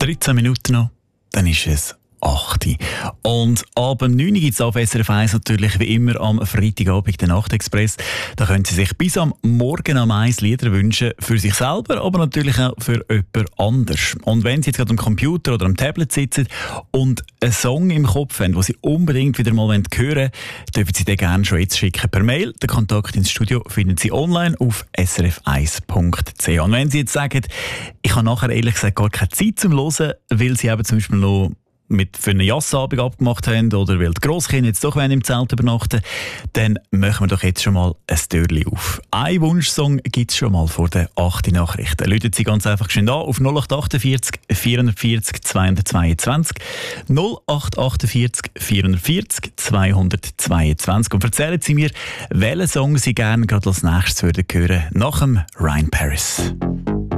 13 Minuten noch, dann ist es 8 Uhr. Und ab 9 Uhr gibt es auf SRF 1 natürlich wie immer am Freitagabend den Nachtexpress. Da können Sie sich bis am Morgen am 1 Lieder wünschen, für sich selber, aber natürlich auch für jemand anders. Und wenn Sie jetzt gerade am Computer oder am Tablet sitzen und einen Song im Kopf haben, den Sie unbedingt wieder mal hören wollen, dürfen Sie den gerne schon jetzt schicken per Mail. Den Kontakt ins Studio finden Sie online auf srf1.ch. Und wenn Sie jetzt sagen, ich habe nachher ehrlich gesagt gar keine Zeit zum Hören, weil Sie eben zum Beispiel noch für einen Jassabend abgemacht haben oder weil die Grosskinder jetzt doch im Zelt übernachten, dann machen wir doch jetzt schon mal ein Türchen auf. Ein Wunschsong gibt es schon mal vor den 8 Nachrichten. Läuten Sie ganz einfach schön an auf 0848 440 222 0848 440 222 und erzählen Sie mir, welchen Song Sie gerne gerade als nächstes hören würden nach dem Ryan Paris.